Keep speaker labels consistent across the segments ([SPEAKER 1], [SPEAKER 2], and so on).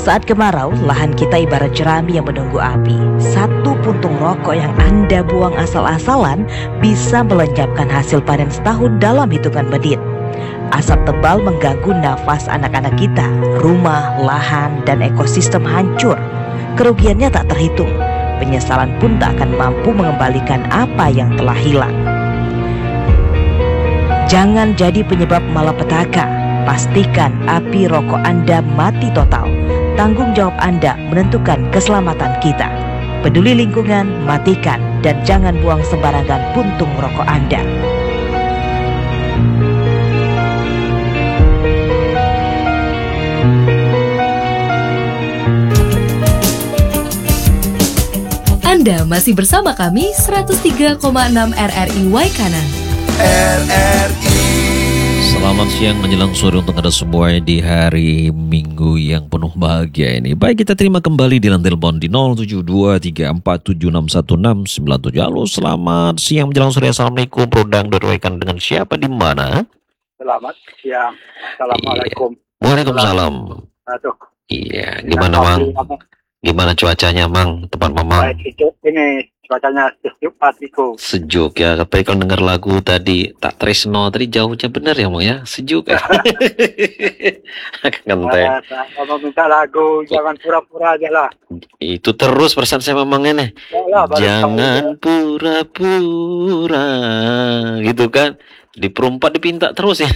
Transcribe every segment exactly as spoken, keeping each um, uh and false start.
[SPEAKER 1] Saat kemarau, lahan kita ibarat jerami yang menunggu api. Satu puntung rokok yang Anda buang asal-asalan bisa melenyapkan hasil panen setahun dalam hitungan menit. Asap tebal mengganggu nafas anak-anak kita. Rumah, lahan, dan ekosistem hancur. Kerugiannya tak terhitung. Penyesalan pun tak akan mampu mengembalikan apa yang telah hilang. Jangan jadi penyebab malapetaka. Pastikan api rokok Anda mati total. Tanggung jawab Anda menentukan keselamatan kita. Peduli lingkungan, matikan, dan jangan buang sembarangan puntung rokok Anda.
[SPEAKER 2] Anda masih bersama kami seratus tiga koma enam R R I Waikanan.
[SPEAKER 3] R R I.
[SPEAKER 4] Selamat siang menjelang sore untuk Anda semua di hari Minggu yang penuh bahagia ini. Baik, kita terima kembali di lantai telepon di nol tujuh dua tiga empat tujuh enam satu enam sembilan tujuh. Halo, selamat siang menjelang sore. Assalamualaikum, Prodang Dorwaikan, dengan siapa di mana?
[SPEAKER 5] Selamat siang. Assalamualaikum.
[SPEAKER 4] Iya. Waalaikumsalam.
[SPEAKER 5] Aduh.
[SPEAKER 4] Iya, gimana Mang? Gimana cuacanya Mang, tempat Mamang?
[SPEAKER 5] Baik, itu ini cuacanya sejuk hatiku.
[SPEAKER 4] Sejuk ya, tapi kalau dengar lagu tadi Tak Tresno tadi jauhnya benar ya Mang ya, sejuk ya. Ngenteng.
[SPEAKER 5] Kalau minta lagu jangan pura-pura aja lah.
[SPEAKER 4] Itu terus perasaan saya Mamang ini.
[SPEAKER 5] Yalah,
[SPEAKER 4] jangan pura-pura, gitu kan? Diperumpat dipinta terus ya.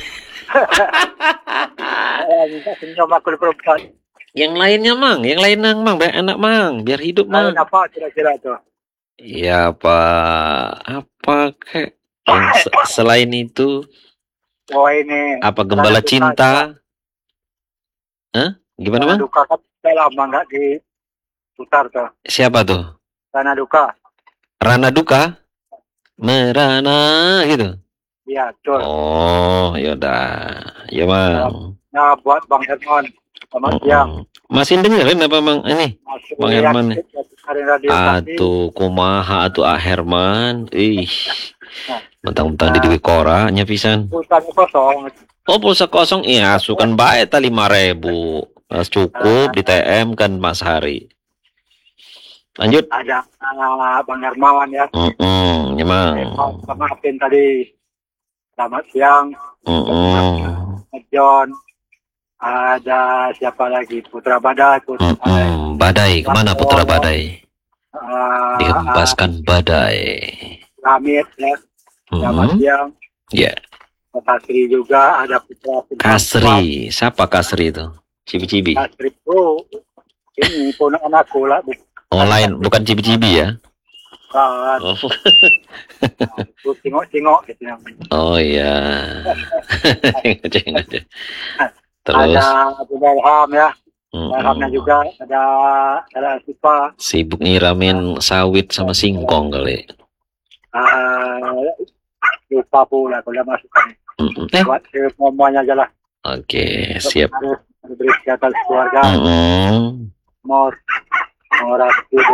[SPEAKER 5] Minta senyum aku diperumpat.
[SPEAKER 4] Yang lainnya Mang, yang lain nang Mang, biar enak Mang, biar hidup Mang.
[SPEAKER 5] Lain apa kira-kira tuh?
[SPEAKER 4] Ya apa, apa kayak yang se selain itu?
[SPEAKER 5] Oh ini.
[SPEAKER 4] Apa Gembala Cinta? Hah? Gimana Mang?
[SPEAKER 5] Duka kan sudah lama nggak diputar tuh.
[SPEAKER 4] Siapa tuh?
[SPEAKER 5] Rana Duka.
[SPEAKER 4] Rana Duka? Merana gitu.
[SPEAKER 5] Iya, betul.
[SPEAKER 4] Oh, yaudah. Ya Mang.
[SPEAKER 5] Nah, buat Bang Herman. Selamat siang.
[SPEAKER 4] Masih dengerin apa Mang ini?
[SPEAKER 5] Masih
[SPEAKER 4] Bang Herman.
[SPEAKER 5] Atuh
[SPEAKER 4] Atuh kumaha atuh Ah Herman. Ih. Mentang-mentang di Dewi Kora nya pisan.
[SPEAKER 5] Pulsa kosong.
[SPEAKER 4] Oh, pulsa kosong. Iya, asukan bae ta lima ribu. Mas cukup di T M kan Mas Hari. Lanjut.
[SPEAKER 5] Ada uh, Bang Hermawan ya.
[SPEAKER 4] Heeh, ya Mang.
[SPEAKER 5] Maafin tadi. Selamat siang.
[SPEAKER 4] Heeh.
[SPEAKER 5] John. Ada siapa lagi? Putra Badai. Putra
[SPEAKER 4] Mm -mm. Badai, kemana Putra Badai?
[SPEAKER 5] Uh,
[SPEAKER 4] Dihempaskan badai.
[SPEAKER 5] Ramit ya. Selamat
[SPEAKER 4] Mm-hmm.
[SPEAKER 5] siang.
[SPEAKER 4] Ya. Yeah.
[SPEAKER 5] Kasri juga ada Putra.
[SPEAKER 4] Kasri, siapa Kasri itu? Cibi-cibi.
[SPEAKER 5] Kasri itu ini ponakan aku lah.
[SPEAKER 4] Oh lain, bukan cibi-cibi ya?
[SPEAKER 5] Kan.
[SPEAKER 4] Oh,
[SPEAKER 5] Nah, tengok-tengok gitu.
[SPEAKER 4] oh iya. Tengok-tengok. Terus
[SPEAKER 5] Ada Abu Ilham ya.
[SPEAKER 4] mm-mm.
[SPEAKER 5] Ilhamnya juga ada ada Sipa.
[SPEAKER 4] Sibuk nyiramin sawit sama singkong kali.
[SPEAKER 5] Uh, lupa pula kalau masukkan.
[SPEAKER 4] Mm-mm. Eh,
[SPEAKER 5] Buat semuanya aja lah.
[SPEAKER 4] oke, siap.
[SPEAKER 5] Harus beri kesehatan keluarga.
[SPEAKER 4] Mm-mm.
[SPEAKER 5] Mau menguras diri.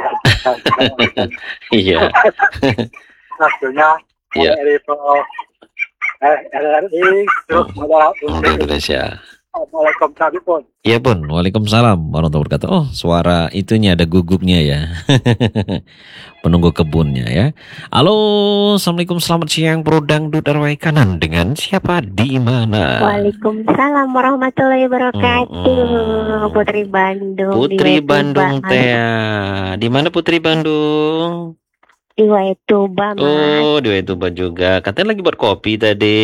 [SPEAKER 4] Iya.
[SPEAKER 5] Hasilnya
[SPEAKER 4] Iya.
[SPEAKER 5] dari eh R R I terus modal
[SPEAKER 4] Untuk Indonesia.
[SPEAKER 5] Assalamualaikum pun.
[SPEAKER 4] Iya Pun, waalaikumsalam warahmatullahi wabarakatuh. Oh, suara itunya ada gugupnya ya. Penunggu kebunnya ya. Halo, assalamualaikum, selamat siang Prodang Dorwai Kanan, dengan siapa di mana?
[SPEAKER 6] Waalaikumsalam warahmatullahi wabarakatuh.
[SPEAKER 4] Mm-mm.
[SPEAKER 6] Putri Bandung.
[SPEAKER 4] Putri
[SPEAKER 6] di
[SPEAKER 4] Bandung
[SPEAKER 6] Wetuba.
[SPEAKER 4] Teh. Di mana Putri Bandung?
[SPEAKER 6] Di Wetuba, Mas.
[SPEAKER 4] Oh, di Wetuba juga. Katanya lagi buat kopi tadi.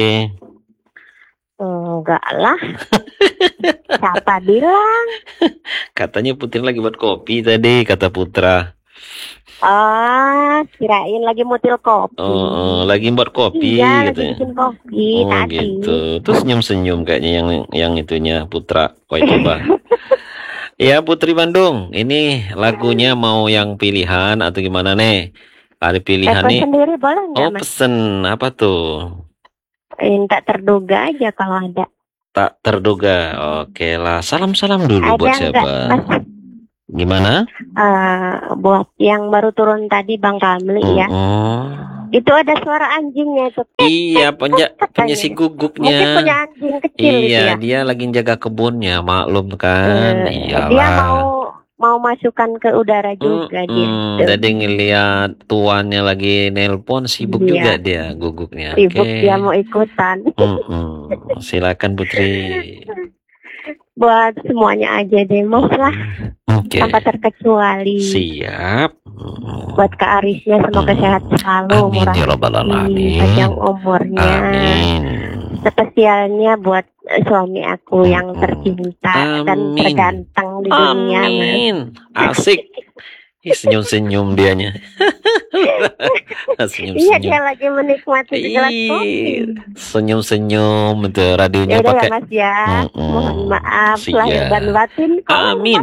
[SPEAKER 6] Enggak lah. Siapa bilang?
[SPEAKER 4] Katanya Putri lagi buat kopi tadi, kata Putra.
[SPEAKER 6] Ah, kirain lagi mutil kopi.
[SPEAKER 4] Oh, lagi buat kopi
[SPEAKER 6] Iya, lagi
[SPEAKER 4] katanya.
[SPEAKER 6] bikin kopi
[SPEAKER 4] Oh
[SPEAKER 6] tadi.
[SPEAKER 4] gitu. Terus senyum-senyum kayaknya yang yang itunya Putra. Woi coba. Ya Putri Bandung, ini lagunya mau yang pilihan atau gimana nih? Ada pilihan
[SPEAKER 6] Telepon
[SPEAKER 4] nih.
[SPEAKER 6] sendiri boleh nggak,
[SPEAKER 4] Oh
[SPEAKER 6] Mas?
[SPEAKER 4] pesen apa tuh?
[SPEAKER 6] Minta terduga aja kalau ada.
[SPEAKER 4] Tak terduga. Oke lah. Salam-salam dulu
[SPEAKER 6] Ada
[SPEAKER 4] buat
[SPEAKER 6] nggak,
[SPEAKER 4] siapa?
[SPEAKER 6] Mas?
[SPEAKER 4] Gimana?
[SPEAKER 6] Eh, buat yang baru turun tadi Bang Ramli ya.
[SPEAKER 4] Mm-mm.
[SPEAKER 6] Itu ada suara anjingnya itu.
[SPEAKER 4] Iya, punya punya si
[SPEAKER 6] Mungkin
[SPEAKER 4] guguknya.
[SPEAKER 6] punya anjing kecil gitu
[SPEAKER 4] Iya,
[SPEAKER 6] ya.
[SPEAKER 4] dia lagi jaga kebunnya, maklum kan.
[SPEAKER 6] Eh,
[SPEAKER 4] Iyalah.
[SPEAKER 6] dia mau mau masukkan ke udara juga dia.
[SPEAKER 4] Mm-mm,
[SPEAKER 6] Tuh.
[SPEAKER 4] jadi ngeliat tuannya lagi nelpon, sibuk
[SPEAKER 6] Iya.
[SPEAKER 4] juga dia guguknya.
[SPEAKER 6] Sibuk
[SPEAKER 4] Oke.
[SPEAKER 6] dia mau ikutan.
[SPEAKER 4] Mm-mm. Silakan Putri.
[SPEAKER 6] Buat semuanya aja deh, Mas lah.
[SPEAKER 4] Oke.
[SPEAKER 6] Tanpa terkecuali.
[SPEAKER 4] Siap. Mm.
[SPEAKER 6] Buat Kak Arisnya semoga sehat selalu,
[SPEAKER 4] Amin
[SPEAKER 6] murah
[SPEAKER 4] ya rabbal
[SPEAKER 6] rezeki,
[SPEAKER 4] alamin.
[SPEAKER 6] panjang umurnya.
[SPEAKER 4] Amin.
[SPEAKER 6] Spesialnya buat eh, suami aku yang
[SPEAKER 4] Mm-mm.
[SPEAKER 6] tercinta dan
[SPEAKER 4] Amin.
[SPEAKER 6] terganteng di dunia, Mas.
[SPEAKER 4] Amin. Asik. Ih, senyum-senyum dianya.
[SPEAKER 6] Iya,
[SPEAKER 4] Senyum-senyum.
[SPEAKER 6] dia lagi menikmati segelas kopi.
[SPEAKER 4] Ih, senyum-senyum itu radionya
[SPEAKER 6] Ya udah ya
[SPEAKER 4] pakai.
[SPEAKER 6] Mas ya.
[SPEAKER 4] Mm-mm.
[SPEAKER 6] Mohon maaf
[SPEAKER 4] Siap.
[SPEAKER 6] lahir dan batin.
[SPEAKER 4] Amin.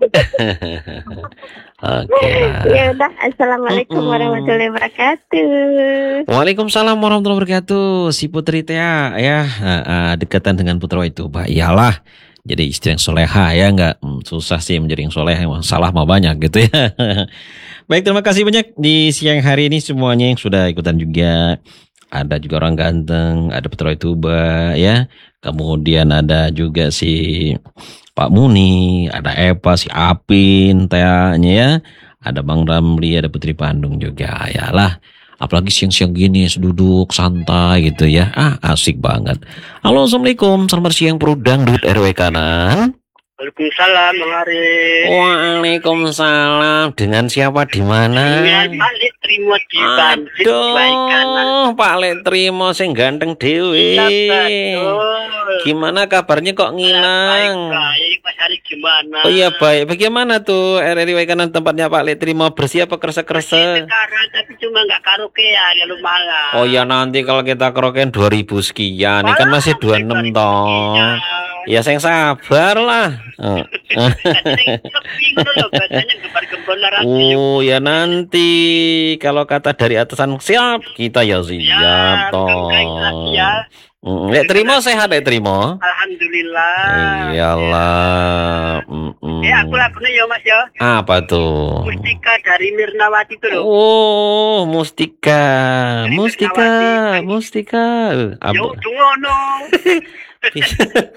[SPEAKER 4] Oke lah.
[SPEAKER 6] Ya udah, assalamualaikum
[SPEAKER 4] Mm-mm.
[SPEAKER 6] warahmatullahi wabarakatuh.
[SPEAKER 4] Waalaikumsalam warahmatullahi wabarakatuh. Si Putri Tia ya, ah, ah, dekatan dengan putra itu, Pak. Iyalah. Jadi istri yang soleha ya, nggak hmm, susah sih menjadi yang soleha, emang salah mah banyak gitu ya. Baik, terima kasih banyak di siang hari ini semuanya yang sudah ikutan juga. Ada juga orang ganteng, ada Putra Tuba ya. Kemudian ada juga si Pak Muni, ada Eva, si Apin, Teanya ya. Ada Bang Ramli, ada Putri Bandung juga. Yalah. Apalagi siang-siang gini duduk santai gitu ya. Ah, asik banget. Halo, Assalamualaikum. Selamat siang Bro Dangdut R W kanan.
[SPEAKER 5] Waalaikumsalam, Bang Arif.
[SPEAKER 4] Waalaikumsalam. Dengan siapa di mana?
[SPEAKER 5] Dengan Pak Letrimo di Bandung, Waikanan.
[SPEAKER 4] Aduh, Pak Letrimo sing ganteng dewe.
[SPEAKER 5] Betul.
[SPEAKER 4] Gimana kabarnya kok ngilang?
[SPEAKER 5] Baik-baik, Mas Ari gimana?
[SPEAKER 4] Oh iya baik. Bagaimana tuh R R I kanan tempatnya Pak Letrimo, bersih apa kerasa-kerasa?
[SPEAKER 5] Sekarang tapi cuma nggak karaokean ya lu malah.
[SPEAKER 4] Oh ya nanti kalau kita keroken dua ribu sekian, ini kan masih dua puluh enam toh. Ya saya sabar lah. Oh. Oh ya nanti kalau kata dari atasan siap, kita ya siap toh. Mm, Lek terima sehat Lek terima.
[SPEAKER 5] Alhamdulillah.
[SPEAKER 4] Iyalah. Mm-mm.
[SPEAKER 5] Eh aku lagunya ya Mas ya.
[SPEAKER 4] Apa tuh?
[SPEAKER 5] Mustika dari Mirnawati itu loh.
[SPEAKER 4] Oh, Mustika,
[SPEAKER 5] Dari
[SPEAKER 4] Mustika,
[SPEAKER 5] Mirnawati.
[SPEAKER 4] Mustika.
[SPEAKER 5] Yo
[SPEAKER 4] Apa?
[SPEAKER 5] dungono.